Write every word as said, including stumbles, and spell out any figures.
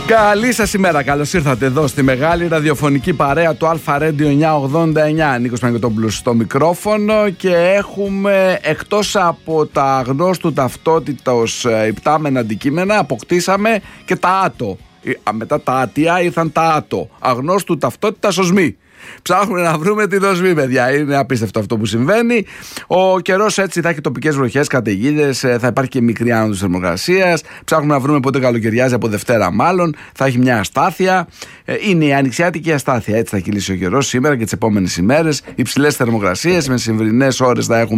Καλή σας ημέρα, καλώς ήρθατε εδώ στη μεγάλη ραδιοφωνική παρέα του Αλφα Radio εννιακόσια ογδόντα εννιά. Νίκος Παναγιωτόπουλος στο μικρόφωνο και έχουμε, εκτός από τα γνώστου ταυτότητος υπτάμενα αντικείμενα, αποκτήσαμε και τα άτο. Μετά τα άτια ήρθαν τα άτο. Αγνώστου ταυτότητας οσμοί. Ψάχνουμε να βρούμε τη δοσμή, παιδιά. Είναι απίστευτο αυτό που συμβαίνει. Ο καιρός έτσι θα έχει τοπικές βροχές, καταιγίδες, θα υπάρχει και μικρή άνοδος θερμοκρασίας. Ψάχνουμε να βρούμε πότε καλοκαιριάζει, από Δευτέρα μάλλον. Θα έχει μια αστάθεια. Είναι η ανοιξιάτικη αστάθεια. Έτσι θα κυλήσει ο καιρός σήμερα και τις επόμενες ημέρες. Υψηλές θερμοκρασίες, με συμβρινές ώρες θα έχουμε